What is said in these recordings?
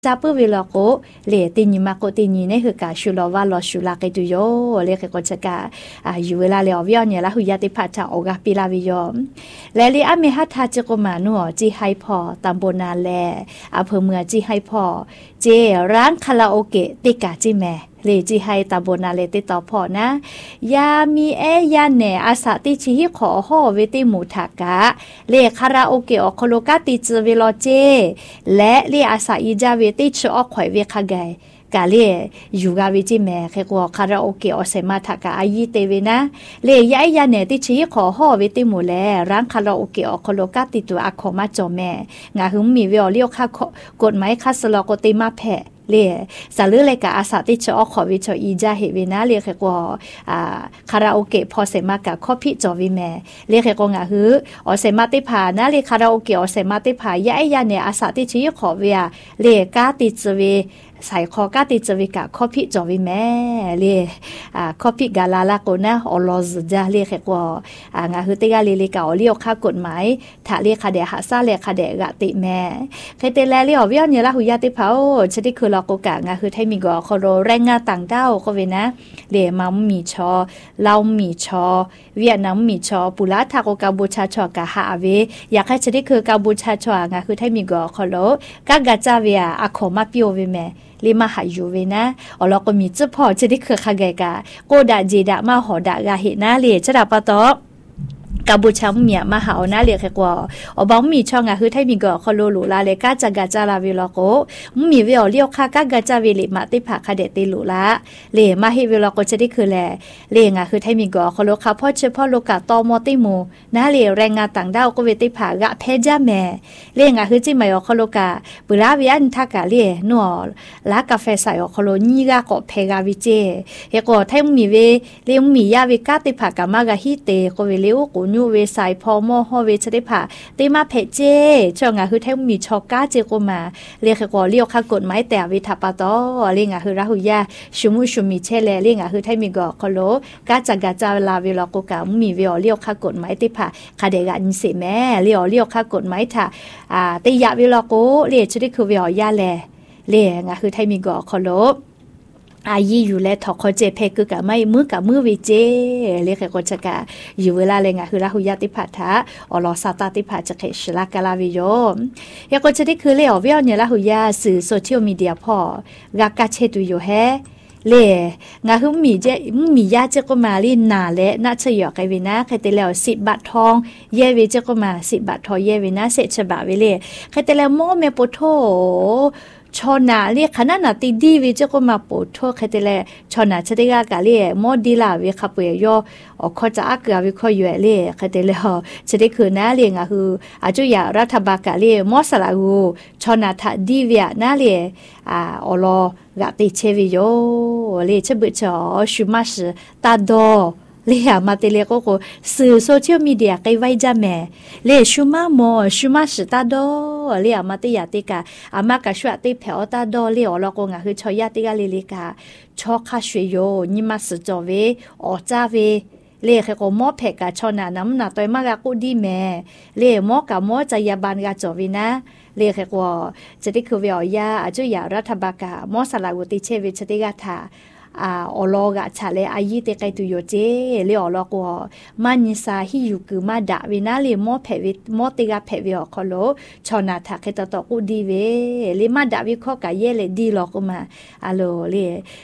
ซาปุเวลโกเลตินิมาโกตินีเนี่ยคือกาชูลาวาลอชูลาเกตุโยเลคือก็จะกาอยู่เวลาเลอวิอเนี่ยละหุยาติพัชาโอกาปิลาวิโยและลีอาเมหัทาจโกมานัวจีไฮพอตำบลนาแลอำเภอเมืองจีไฮพอเจร้านคาราโอเกะติกาจิแมเลจีไฮตำบลนาเลติต่อพอนะยามียาเนอาสาติชิฮิขอห่อเวติหมูทากะเลคาราโอเกะอโคโลกาติจเวลเจและเลอาสาอิจาเวติชออข่อยเวคาไกกาเลอยู่กาวิจิแม่แค่กว่าคาราโอเกะอเซมาทากะอายิเตเวนะเลยายาเนติชิขอห่อเวติหมูแลร้านคาราโอเกะอโคโลกาติตัวอะขอมาจอแม่งาหึมมีเวอเลียวค่ากฎหมายคาสลอกติมาแพเลสาลือเลยกะอาสาติชอขอวิชอีจาเฮเวนะเลแค่กว่าคาราโอเกะพอเซมากะข้อพิจอวิแม่เลแค่กงาหืออเซมาติพานะเลคาราโอเกะอเซมาติพายาเนอาสาติชิขอเวียเลกาติจเวใส่คอกาติจวิกะข้อพิจอวิแม่เลข้อพิกาลาลาโกนะอลอซจาเลแค่กว่างาหือติกาเลกะอเลียวค่ากฎหมายถ้าเลคาเดหาซาเลคาเดกะติแม่ใครเตแลเลอวิอเนี่ยละหุยาติเผาชะดิคือลอกกะงาคือไทมีกอคอโรแรงงานต่างด้าวก็เวนะเลมัมมีชอลาวมีชอเวียดนามมีชอปุระทาโกกาบูชาชอกะหาเวอยากให้ชะดิคือกาบูชาชองาคือไทมีกอคอโรกะกะจาเวียอะขอมาปิโอเวแม่ลิมาหาอยู่เวนะอลอก็มีเจ้าพ่อจะได้คือคาเกกะโกดาเจดามาหอดากาเฮนะเลชะดาปะตอกาบูชาเมียมาหาเอาหน้าเรียกแค่กว่าอบางมีช่องอ่ะคือให้มีก็คอโลลูลาเลกาจักกาจาลาวิลโกมีเวลเลี้ยวค่ากากาจาวิลิมาติผาคาเดติลูละเลมาให้วิลโกจะได้คือแลเลงอ่ะคือให้มีก็คอโลคาพ่อเฉพาะโลกาตอมอติมูนะเลแรงงานต่างดาวก็เวติผากะเพจาแม่เลงอ่ะคือจิมาคอโลกาปุราวิอันทากะเลนัวลากาแฟใส่คอโลนี่กะก็เพกาวิเจเฮก็ให้มีเวเลมียาวิกาติผากามากะฮิเตก็เวเลโอกูยูเวสายพอมอฮอเวชได้ผ่าติมาเพเจช่องอ่ะคือแท้มีชอกาเจโกมาเรียกก็เลี้ยวค่ากฎหมายแต่วิทัปตอเรียกอ่ะคือราหุยาชุมุชุมิเชเลเรียกอ่ะคือแท้มีก็คโลกาจักกาจาลาเวลโกกามีเวอเลี้ยวค่ากฎหมายติผ่าคาเดกะนิเสแม่เลี้ยวค่ากฎหมายถ้าติยะเวลโกเรียกชได้คือเวอยาแลเรียกอ่ะคือแท้มีก็คโลอายีอยู่และถอคอเจเพกกะไม่มือกับมือวิเจเรียกก็จะกะอยู่เวลาเลยงะคือราหุยาติพัทธะอลอซาตาติพัทจะเคชลากาลาวิโยยก็จะได้คือเลยอวิอเนี่ยราหุยาสื่อโซเชียลมีเดียพอกากาเชตุโยแฮเลงะคือมียาเจก็มาลีนาและน่าจะยอกไกเวนะใครแต่แล้ว10 บาททองเยเวเจก็มา10 บาททองเยเวนะเสฉบะเวเลใครแต่แล้วโมเมโปโทชอนาเรียกขนาดนาตีดีวิจก็มาปวดทั่วใครแต่ละชอนาชติกากาเรียมอดีลาวิขับเปียยอข้อจะอักกาวิข้ออยู่เรียใครแต่ละชติคือน่าเรียงอ่ะคืออาจุยารัฐบาลกาเรียมอสลาอูชอนาทัดดีวิน่าเรียอลอกะติเชวิโยเรียชบุชอชุมาสตาโดเลียมาเตเลก็สื่อโซเชียลมีเดียไกไว้จ้าแม่เลียชุมาโมชุมาสตาโดเลียมาเตยาติกาอามากะชวติเพอตาโดเลียอลก็งะคือชอยาติกาเลลิกาชอคาชวยโยนิมาสจอเวอจาเวเลียก็มอเพกะชอนาน้ำหนาตอยมากะกูดีแม่เลียมอกะมอจายาบานกะจอวินะเลียก็จะได้คือเวียอาจุยารัฐบาลกามอสลากุติเชวิชติกาทาอลอกะชาเลอายีเตไกตุโยเจเลอลอกวมันนิสาฮิยุกุมาดาวินาเลมอเพวิมอติกาเพวิอคอโลชอนาทาเคตตอกูดีเวเลมาดาวิคอกะเยเลดีลอกมาอะโลเล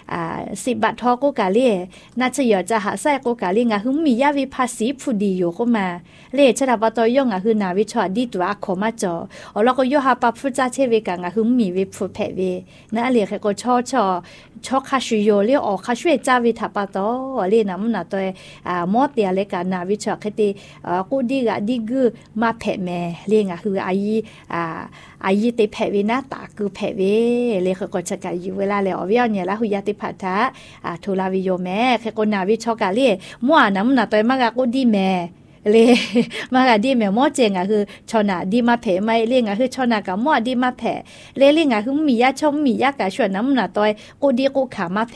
10 บาททอกูกะเลนาชยอจะหาไซกูกะเลงะหึมียาวิภาษีผู้ดีโยก็มาเลชะดาปตอยงะหึนาวิชอดีตัวอะขอมาจออลอกโยหาปะฟุจาเชเวกะงะหึมีวิผู้เพเวนะเลเคก็ชอคาชุโยเลออกคาช่วยจาวิทัปตอเลน้ำหนาตัวมอเตียเลกานาวิชอคติกูดีกะดีกือมาแผ่แม่เลงะคืออายีเตแผ่เวนะตากือแผ่เวเลขก็จะกะอยู่เวลาแล้วอวิอเนี่ยละหุยาติพัทธะทุลาวิโยแม่เคก็นาวิชอกะเลมัวน้ำหนาตัวมากะกูดีแม่เลมากะดีแม่มอเจงอ่ะคือชอนาดีมาแผ่ไม่เลงอ่ะคือชอนากะมอดีมาแผ่เลงอ่ะคือมียาชมมียากะชวนน้ำหนาตอยกูดีกูขามาแผ่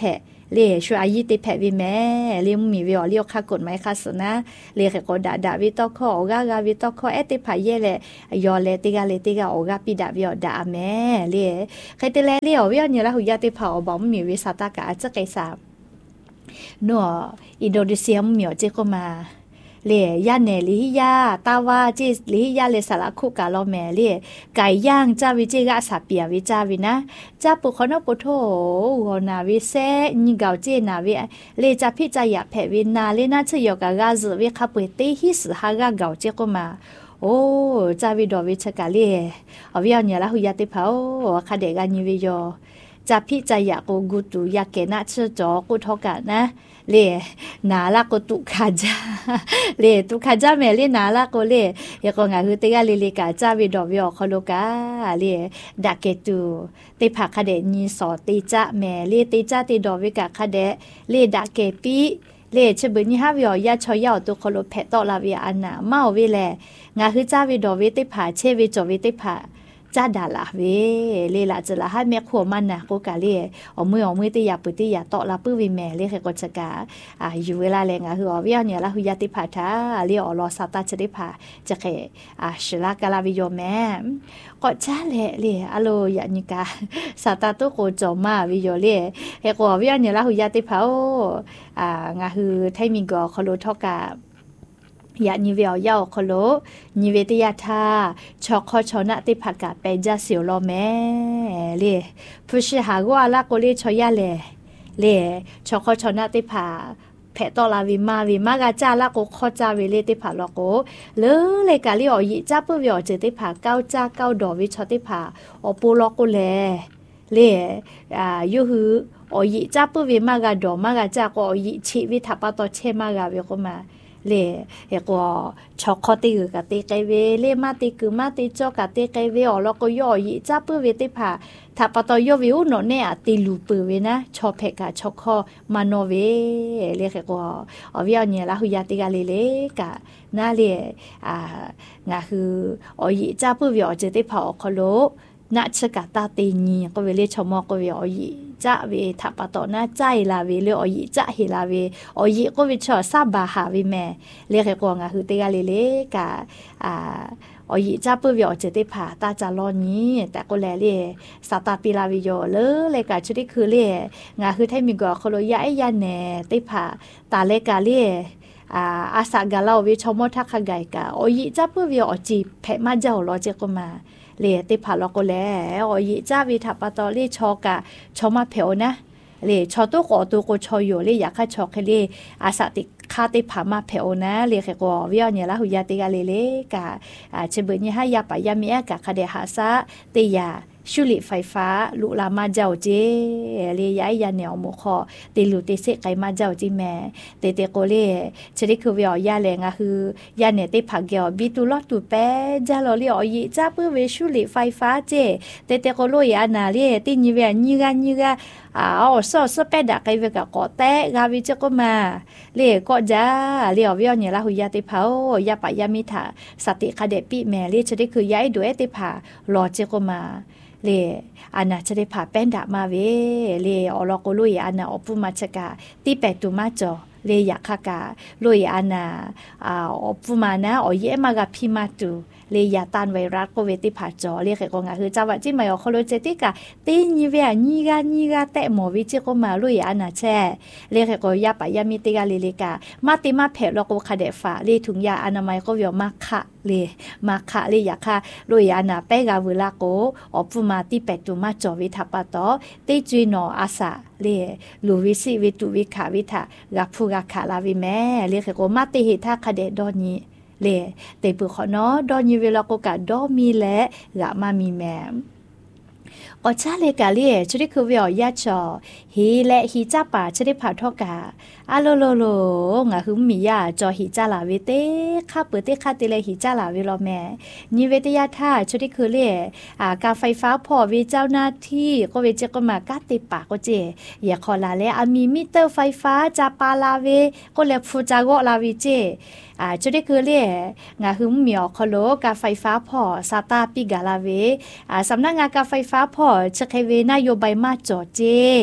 เลช่วยอายิติแผวิแม่เลี้ยงมีวิอเลี้ยวค่ากฎหมายค่าสนะเลขก็ด่าวิตอคอโอกากาวิตอคอเอติผาเยเลยอเลติกาโอกาปิดาวิอด่าแม่เลใครแต่แลเลี้ยววิอเนี่ยละหุยาติผาบอกมีวิสาตากาจะไกษานัวอินโดนีเซียมีอเจก็มาเลยยาเนลิยาตาวาจิลิยาเลสาระคุกาลอแม่เลยไก่ย่างจ้าวิจิกะสาเปียวิจาวินะจ้าปุขนปุโธโหนาวิเซนิกาวเจนาวิเลจ้าพิจายะแผวินาเลนาชยกะกาซวิคาปุเตฮิสฮากะกาวเจก็มาโอ้จ้าวิดอวิชกะเลอวิอันเนี่ยละหุยาติเผาคาเดกานิวิโยจ้าพิจายะกูกุตุยาเกนะชจอกุทอกะนะเลนาละก็ตุขจาเลตุขจาแม่เลนาละก็เลยก็งาคือเตกะเลกะจาวิดอวิอคโลกาเลดะเกตุเตผักคเดนีสอติจะแม่เลติจะติดอวิกะคเดเลดะเกปิเลชบึนี่ฮาวิอยาชอยาตุคโลเพตอลาวิอันนาเมาวิแลงาคือจาวิดอวิติผาเชวิจวิติผาจ้าดาละเวเลละจะละให้แม่ขัวมันนะกูกะเลเอามือติยาปุติยาตอละปื้อวิแม่เลขก็จะกาอยู่เวลาแรงคือเอาเวียเนี่ยละหุยาติผาทาเลอรอซาตาจะได้ผาจะเคชลากาลาวิโยแม่ก็จ้าเลอโลยานิกาซาตาตุโกจอมาวิโยเลเฮก็เวียเนี่ยละหุยาติผางาคือไทมิงก็คโลทอกายานิเวลยาวคโลนิเวติยาทาชอคอชนะติผักกาเปจาเสียวลอแม่เลผู้ชิหากว่าละโกเลชอยาเลชอคอชนะติผาแผตอลาวิมากาจาละโกคอจาเวเลติผาลอโกเลยกาลิออยิจ้าปุวิอเจติผาเก้าจ้าเก้าดอวิชอติผาอปูลอโกเลยูฮืออยิจ้าปุวิมากาดอมากาจากอยิชิวิทัปตอเชมากาเวโกมาเลก็ชอกคอติกกะติไกเวเลมาติกมาติจอกะติไกเวอแล้วก็ย่อยิจ้าปื้อเวติผาถ้าปตอยวิวโนเนี่ยติลูปื้อเวนะชอเพกะชอกคอมานอเวเลก็อวิอันเนี่ยละหุยาติกะเลกะนาเลงาคืออยิจ้าปื้อวิอเจติผาอคโลนะชกะตาติญีก็เวเลชมอก็เวอยิจะเวทับปะตอนะใจลาเวเลอยิจะเฮลาเวอยิก็วิชอซาบาหาวิแม่เลขกงาคือเตกาเลกะอยิจะปื้อวิอเจติผาตาจาลอนี้แต่ก็แลเลสตาปิลาวิโยเลกะชุดิคือเลงาคือไทมิกอคโลยะไอยาแหนติผาตาเลกาเลอาสากาลาวิชมอทักขะไกกะอยิจะปื้อวิอจิแพมาเจ้าลอเจก็มาเลติผาลอก็แล้วอยิจ้าวิทัปตอเลชอกะชอมาเพวนะเลชอตุกอตุโกชออยู่เลอยากให้ชอกเลอาสติคาติผามาเพวนะเลขก็วิอเนี่ยละหุยาติกาเลกะเชเบนี่ให้ยาปายามีกะคเดหาซะติยาชุลิไฟฟ้าลุลามาเจ้าเจเลยย้ายยาเหนียวหมูคอติลุติเสไกมาเจ้าจิแม่เตโกเลชนิดคือวิอยาแรงคือยาเนติผักเกียวบิตุลอตุเปจาลอลีอยิจ้าเพื่อเวชุลิไฟฟ้าเจเตโกโลยานาเลตินิเวนิกาซอเปดะไกเวกะกอเตกาวิจก็มาเลก็จ้าเลอวิอเนี่ยละหุยาติเผายาปายามิถาสติคเดปิแม่เลชนิดคือยาด้วยติผารอเจก็มาเลอันน่ะจะได้ผ่าแป้นดามาเวเลอลอกลุยอันน่ะอปุมาชกาตีแปตุมาจอเลยอยากกาลุยอันน่ะอปุมานะอเยมากะพิมาตุเลยยาตันไวรัสโควิดที่ผ่าจอเรียกก็งาคือจังหวัดที่ไม่ออกโคโลเจติกาตีนิเวนิกาแต่หมอวิจิก็มาลุยอันน่ะแช่เรียกก็ยาปะยามิติกาเลกามาติมาเพลโกคาเดฟาเลถุงยาอนามัยก็เวียมาคะเลยมาคะเลยอยากค่ะลุยอันน่ะเปกาเวลาโกอปุมาติแปตุมาจอวิทัปตอติจุยโนอาสาเลลูวิสิวิตุวิขาวิทากัพูกาคาลาวิแม่เรียกก็มาติหิทาคาเดดอนี้เลเตปุขอนอดอนิเวลาโกกะดอมีและกะมามีแมก็ชาเลกาเลียชุดิคือวิอยาจอฮีและฮีจ้าป่าชุดิผาทอกาอะโลงาคือมียาจอฮีจ้าลาเวเตคาเปเตคาติเลฮีจ้าลาเวลอแม่นิเวตยาท่าชุดิคือเลียการไฟฟ้าพอวิเจ้าหน้าที่ก็เวเจก็มากาติปาก็เจอย่าขอลาเลมีมิเตอร์ไฟฟ้าจาปาลาเวก็เลฟูจาโกลาวิเจจุดที่คือเรียงาหึมเหมียวคโลกาไฟฟ้าพอซาตาปิกาลาเวสำนักงานกาไฟฟ้าพอเชคเวนายโยบายมาจอเจ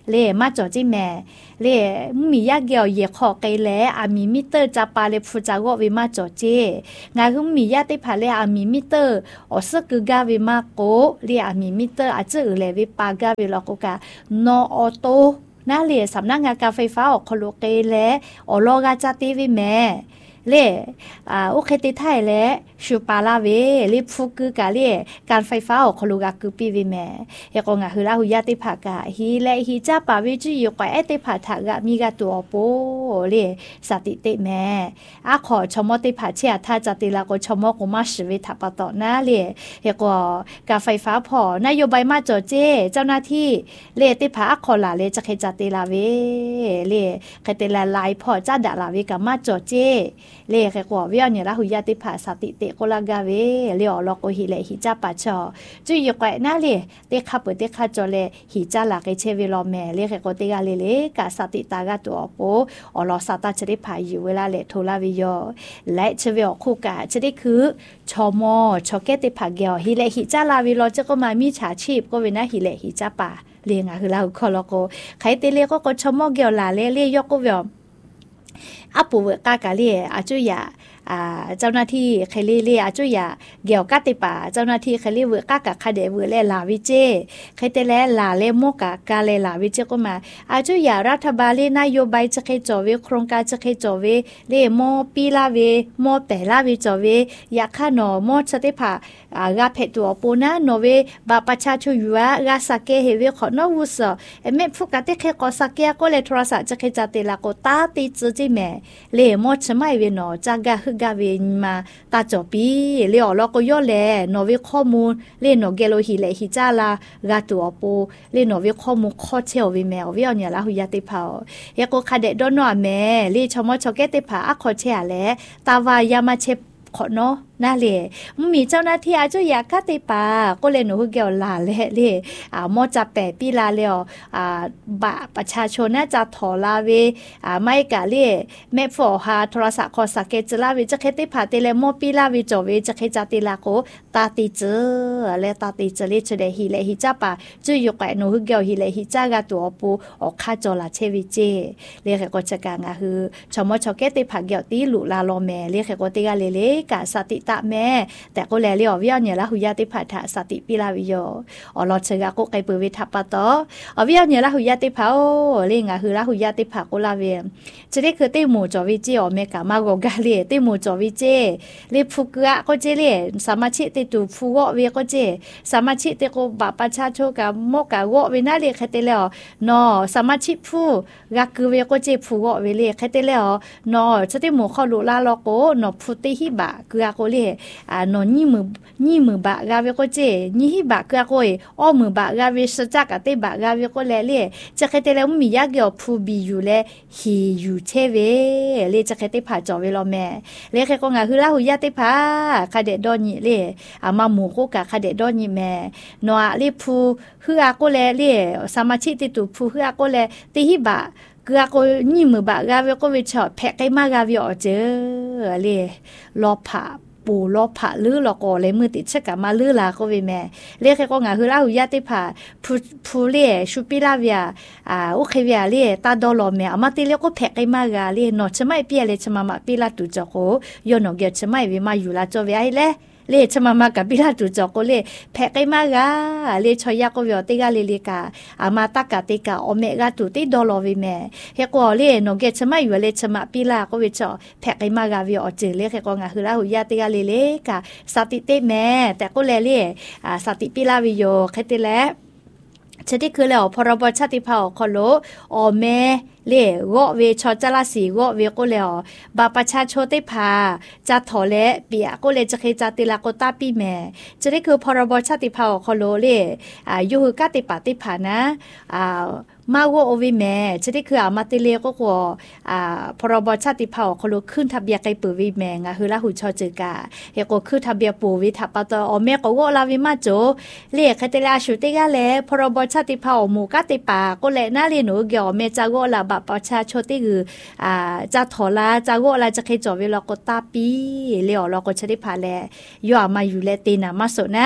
เล่มาจ่อจิแม่เล่มียาเกี่ยวเหยียขอไกแลอามีมิเตอร์จะปาเลฟูจาววิมาจ่อเจงาคือมียาติพาเล่อามีมิเตอร์อสกึกาวิมาโกเล่อามีมิเตอร์อาจือเลวิปากาวิลอกกานออโตน่าเล่สำนักงานการไฟฟ้าออกคโลเกแลอโลกาจาติวิแม่เล่โอเคติไทยและชูปาลาเวลิฟุกุกาเล่การไฟฟ้าออกคลูกากุปีวิแม่เฮกงาฮืลาหุยาติภากาฮีและฮีจ้าปาวิจิอยู่กว่าเอติภาทากะมีกาตัวโปเล่สติเตแม่อาขอชมอติภาเชียถ้าจะติลาก็ชมอกุมาสวิทัปตอนาเล่เฮกการไฟฟ้าพอนโยบายมาจ่อเจเจ้าหน้าที่เล่ติภาอาขอลาเล่จะเคจติลาเวเล่เคติลาลายพอจ้าดาลาเวกามาจ่อเจเล่แค่กว่าวิญญาณละหุยาติภาสติเตโกลากาเวเลี้ยวลอกโอหิเลหิจ้าปัจจอจุยกว่าน่าเล่เตขับเตขัดจอเลหิจ้าหลักเชวิลอแม่เล่แค่กว่าเตกาเล่กาสติตากาตัวโปอลอสตาจะได้พาอยู่เวลาเล่โทลาวิโยและเชวิอคู่กาจะได้คือชอมอชอเกติภาเกียวหิเลหิจ้าลาวิโลจะก็มามีฉาชีพก็เวนะหิเลหิจ้าป่าเลี้ยงคือเราคอลโกใครเตเล่ก็ชอมอเกียวลาเล่ยกก็เวอปูเวกากาเลียอาจุยาเจ้าหน้าที่เคลีเลียอาจุยาเกี่ยวกัติป่าเจ้าหน้าที่เคลีเวกากะคาเดเวเลลาวิเจเคเตเลลาเลโมกะกาเลลาวิเจก็มาอาจุยารัฐบาลนโยบายจะเคจอเวโครงการจะเคจอเวเลโมปีลาเวโมเปลาวิจอเวยาคาโนโมสติภากาเพตัวปูนะโนเวบาปชาชุยวากาสเกเฮเวขอนวุสเอเมฟุกะเตเคกอสเกก็เลโทรศัพท์จะเคจติลาโกตาติจจิเมเลโมชไม่เวนอจากาฮึกาเวมาตาจอปีเลอลก็ย่อแลโนเวข้อมูลเลโนเกโลหิเลหิจาลากาตัวปูเลโนเวข้อมูลข้อเชลวิแมวเวียเนี่ยละหุยาติภาวเยโกคาเดดอนอแม่เลชมอชอเกติภาอะขอเชะแลตาวายามาเชขอเนาะน่าเลยมีเจ้าหน้าที่อาจจะอยากคาติปาก็เลยหนูเกี่ยวลาเลยมอจะแปะปีลาเลยบะประชาชนน่าจะถอลาเวไม่กะเลยแม่ฝอหาโทรศัพท์ขอสักเกจลาเวจะเคติปาเตเลโมปีลาเวจอเวจะเคจติลาโกตาติเจและตาติเจเลยจะได้ฮิเลฮิจ้าปาจะอยู่กับหนูเกี่ยวฮิเลฮิจ้ากาตัวปูออกค่าจอลาเชวิเจเรียกก็จะกางคือชมอชอเกติปาเกี่ยวตีหลุลาโลแม่เรียกก็ติกาเลกาสติตะแม่แต่ก็แลเลียววิญญาณละหุยาติภาษาสติปิลาวิโยอลอเชกาก็ไกเปวิทัปปะตอวิญญาณละหุยาติภาโอเลงาคือละหุยาติภาโกลาเวจะได้คือติหมู่จอวิเจอเมกามาโกกาเลติหมู่จอวิเจเลฟุกะก็เจเลสมาชิติตุฟูโกเวก็เจสมาชิติโกบะประชาชนกะโมกะโกเวนาเลคเตเลอนอสมาชิผู้กะคือเวก็เจฟูโกเวเลคเตเลอนอจะติหมู่เข้าลุลาลอโกนอพุติหิบะคือกเลนอนนี่มือบะกาเวก็เจนี่หิบะคือก็อ้อมือบะกาเวสจักะเตบะกาเวก็แลเลจะเคเตเลมียาเกี่ยวผู้บีอยู่แลฮีอยู่เชเวเลจะเคเตผาจอเวลอแม่เลเคก็งาคือลาหุยาติผาคาเดดอนี่เลมาหมู่ก็กะคาเดดอนี่แม่นอเลผู้ฮือก็แลเลสมาชิกติตุผู้ฮือก็แลติหิบะเกือก็นี่มือบะกาเวก็เวชอแพะไกมากาเวอเจอเลรอผาปูลอผะลือลอก็เลยมือติดชะกะมาลือลาก็เวแม่เรียกก็งาคือลาหุยาติผาผู้เลชุปิลาเวียโอเคเวียเลตาดอลอแม่อามาติเลก็แพะไกมากาเลเนาะชะไม่เปียเลชะมาปิลาตุจอโกยอนอเกชะไม่เวมาอยู่ลาจอเวไอเลเลชมามากับปิลาตุจอโกเลแพะไกมากาเลชอยาก็เวอติกาเลกาอามาตากะติกาโอเมกาตุติดอลอเวแม่เฮก็เลเนาะเกชะไม่อยู่เลชมาปิลาก็เวจอแพะไกมากาเวอเจเลเฮก็งาคือลาหุยาติกาเลกาสติเตแม่แต่ก็เลสติปิลาวิโยเคติแลชะที่คือแล้วพรบชาติเผ่าคอโลอแม่เลโกเวชอจลาสีโกเวก็แล้วบาประชาชนได้พาจะถอและเปียก็เลยจะเคจติลาโกตาปีแม่จะได้คือพรบชาติเผ่าคอโลเลยูฮือกาติปาติผานะมาโวโอวิแม่จะได้คือมาติเลก็กว่าพรบชาติเผ่าคอโลขึ้นทะเบียนไกปือวิแม่งาคือละหุชอจึกาเฮก็คือทะเบียนปูวิทัปตอแม่ก็โกลาวิมาโจเลคเตลาชุติกาเลพรบชาติเผ่าหมู่กาติปาก็แลนาลีหนูเกี่ยวแม่จะโกลาประชาชนที่คือจะถอลาจะโกลาจะเคยจอเวลาก็ตาปีเลี้ยวเราก็จะได้พาแลย่อมาอยู่เลตีนามาสนะ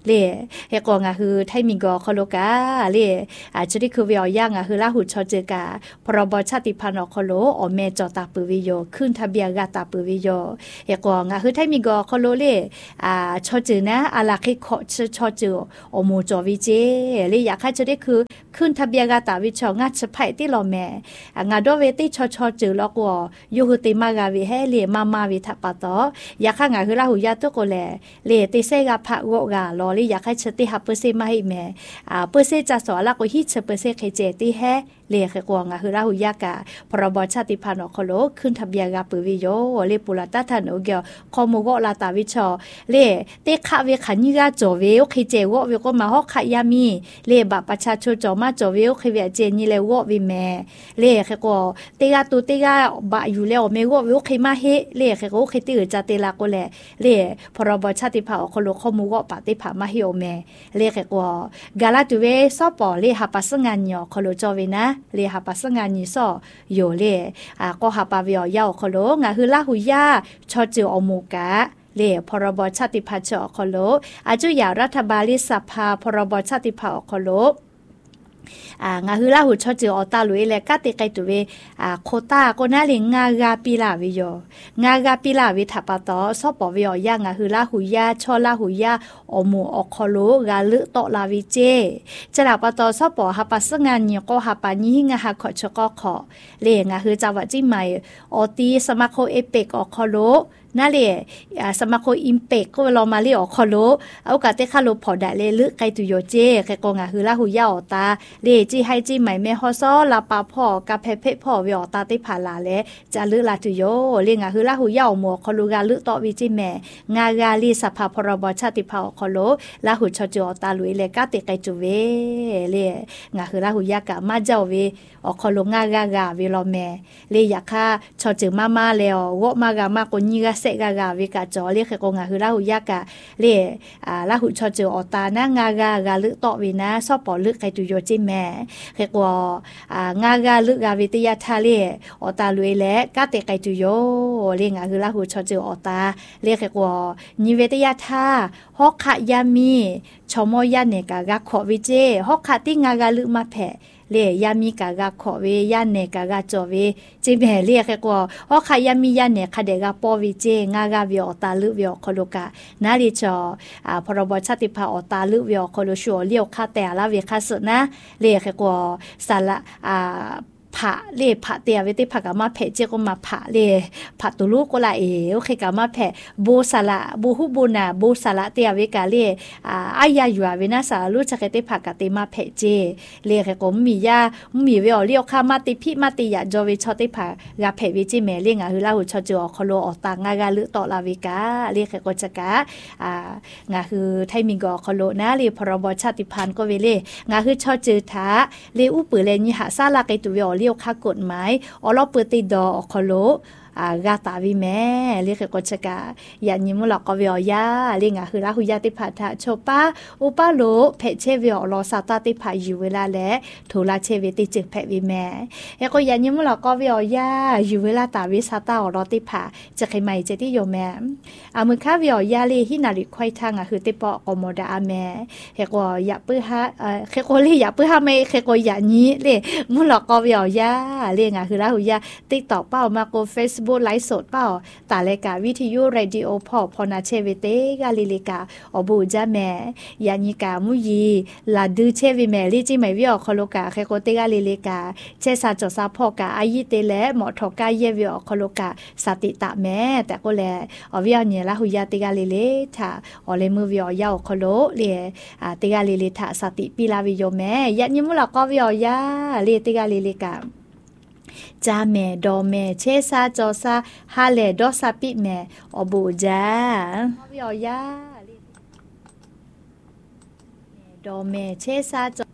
လေဟေကောငါဟူထိုင်မီကောခလိုကာလေချရီခုဝေယငါဟူလာဟုချောချေကာပရဘချတိဖာနောခလိုအမေချတာပဝီယောခွန်းထဘီယာတာပဝီယောဟေကောငါဟူထိုင်မီကောခလိုလေချောချေနာအလာခိခောချောချေအမိုချောဝီချေလေရခါချရီခုခွန်းထဘီယာတာဝီချောငါချဖိုက်တိလောမဲငါတော့ဝေတိချောချောချေလောကောယုဟတိမဂါဝီဟဲလေမမဝီထပါတော့ရခါငါဟူလာဟူရတုကိုလေတိစေကဖဝကလောလေရခါချတိဟာပစေမဟိမဲပစေချစောလာကိုဟိချပစေခေချေတိဟဲလေခေကောငါဟူလာဟူရကပရဘချတိဖာနောခလိုခွန်းထဘီယာပဝီယောလေပူလာတထနိုကေခေါမဂောလာတာဝီချောလေတေခဝေခနီကဂျောဝေခေချေဝဝေကောမဟောခယမီလေဘပချာချိုဂျောမဂျောဝေခေဝေချေနီလေဝဝီမဲလေခေကောတေကတူတေကဘယူလေမေဝဝေခေမဟေလေခေကောခေတိကြတေလာကိုလေပရဘချတိဖာခလိုခေါမဂောပတိဖာမဟီโอเมเลขกว่ากาลาตุเวซอปอเลหาปัสงานยอคโลจอเวนะเลหาปัสงานยีซอโยเลก็หาปาเวียยาวคโลงาฮือลาหุยาชอจิออมูกะเลพรบชาติพันธ์อคโลอาจุยารัฐบาลสภาพรบชาติพันธ์อคโลงาฮือลาหูชอจิออตาลุยและกะติไกตุเวโคตาโกนาลิงากาปิลาวิโยงากาปิลาวิทัปตอซอปอวิยางาฮือลาหูยาชอลาหูยาอมูอคโลกาลึตอลาวิเจจลาปตอซอปอหาปัสงานยก็หาปานีงาหาขอชกอขอเลงาฮือจาวะจิใหม่ออตีสมาโคเอเปกอคโลนั่นเลยสมาคมอิมเปกก็เรามาเรียกคอโลเอากาเตคาโลพอได้เลยลึกไกตุโยเจแค่กงฮือลาหูยาอตาเลจีให้จีใหม่แม่ฮอซอลาปาพ่อกาเพเพพ่อวิอตาติผาลาเลจะลึกลาตุโยเรียงฮือลาหูยาหมัวคอลูกาลึกต่อวิจิแม่งากาลีสภาพรบชาติภาคอโลลาหูชอจอตาลุยเลกาเตไกตุเวเลงาฮือลาหูยากะมาเจ้าเวอคอโลงากากาเวลอแม่เลอยากค่าชอจือมาแล้ววะมากามากนีกาเซกากาวิกาจอเรียกกงาฮือลาหุยากะเลลาหุชอเจออตานะงากากาลึตอวินะซอปอลึกไกตุโยจิแม่เกกงากาลึกาวิตยาทาเลอตาลุยและกะเตไกตุโยเลงาฮือลาหุชอเจออตาเรียกกนิเวตยาทาฮอกขะยามีชอมอยาเนกากาขอวิเจฮอกขะติงากาลึมาแผ่เลยามีกากาขอเวยาเนกากาจอเวจิแม่เรียกกว่าฮอกขะยามียาเนคเดกาปอวิเจงากาวิอตาลึวิอคโลกานาลิจอพรบชาติภาอตาลึวิอคโลชัวเลียวคาแต่ละเวคาสนะเรียกกว่าสาระผะเลผะเตียเวติผะกะมาเพเจก็มาผะเลผะตุลูก็ละโอเคกะมาเพบูสาระบูฮุบูนาบูสาระเตียเวกะเลอายาอยู่เวนะสาลูจักเตผะกะเตมาเพเจเลกะก็มียามีเวอเลียวคามาติพิมาติยาจอเวชอติผะกะเพเวจิเมเลงะฮือลาหุชอจอคโลอตางากาลึตอลาเวกะเลกะก็จะกะงาคือไทมิงกอคโลนะเลพรบชาติพันธ์ก็เวเลงาคือชอจือทาเลอุปือเลญิหะซาลาไกตุเวอเลียวค่ากฎหมายอลอเปิดติดอคโลกาตาวิแม่เรียกกชกาอย่านิมุลกวิอยาเรียงคือลาหุยาติพัทะโชปาอุปาโลเพเชวิอลอซาตาติพาอยู่เวลาและทูลาเชวิติจึกเพวิแม่เอก็อย่านิมุลกวิอยาอยู่เวลาตาวิซาตาอลอติพาจะใครไม่จะที่โยแม่มือข้าวิอยาลีฮินาริควายทางคือติปอกโมดาแม่เอก็อย่าปื้อฮะเอก็เลยอย่าปื้อฮะไม่เอก็อย่านี้เลยมุลกวิอยาเรียงคือลาหุยาติ๊กตอกเป้ามาโกเฟซไลฟ์สดเปล่าตาเลกาวิทยุเรดิโอพอนาเชเวเตกาลิลิกาอบูจาแม่ยานิกามุยีลาดูเชวิแม่ลิจิไม่วิอคโลกาเคโกเตกาลิลิกาเชซาจอซาพอกาอายิเตและหมอทอกาเยวิอคโลกาสติตะแม่แต่ก็แลอวิอเนี่ยละหุยาเตกาลิเลทาอเลมือวิอยาคโลเลเตกาลิลิทาสติปิลาวิโยแม่ยานิมุลกอวิอยาเลเตกาลิลิกาจาเมดอเมเชซาจอซาฮาเลดอซาปิเมอบูจาวิอยาดอเมเชซาจอ